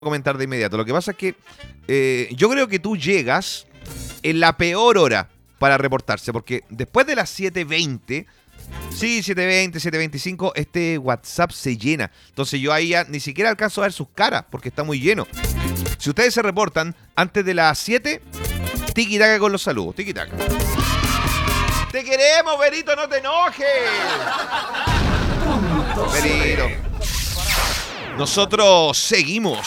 comentar de inmediato. Lo que pasa es que yo creo que tú llegas en la peor hora para reportarse, porque después de las 7:20, sí, 7:20, 7:25, este WhatsApp se llena. Entonces yo ahí ya ni siquiera alcanzo a ver sus caras, porque está muy lleno. Si ustedes se reportan antes de las 7, tiki-taka con los saludos, tiki-taka. ¡Te queremos, Berito, no te enojes! Berito. Nosotros seguimos.